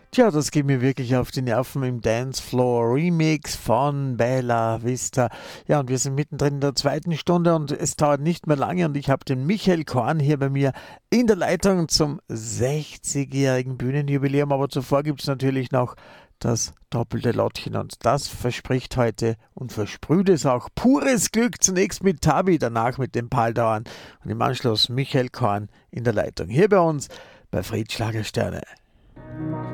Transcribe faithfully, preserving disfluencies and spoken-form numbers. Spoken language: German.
Tja, das geht mir wirklich auf die Nerven im Dancefloor Remix von Bella Vista. Ja, und wir sind mittendrin in der zweiten Stunde und es dauert nicht mehr lange und ich habe den Michael Korn hier bei mir in der Leitung zum sechzigjährigen Bühnenjubiläum. Aber zuvor gibt es natürlich noch das doppelte Lottchen und das verspricht heute und versprüht es auch pures Glück. Zunächst mit Tabi, danach mit den Paldauern und im Anschluss Michael Korn in der Leitung. Hier bei uns bei Fritz Schlagersterne.